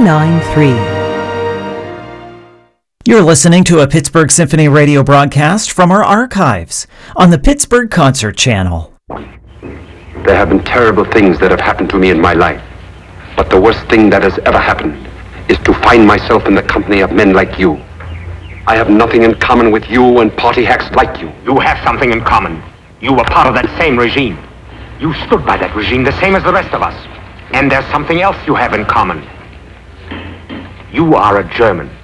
99.3. You're listening to a Pittsburgh Symphony radio broadcast from our archives on the Pittsburgh Concert Channel. There have been terrible things that have happened to me in my life, but the worst thing that has ever happened is to find myself in the company of men like you. I have nothing in common with you and party hacks like you. You have something in common. You were part of that same regime. You stood by that regime the same as the rest of us. And there's something else you have in common. You are a German.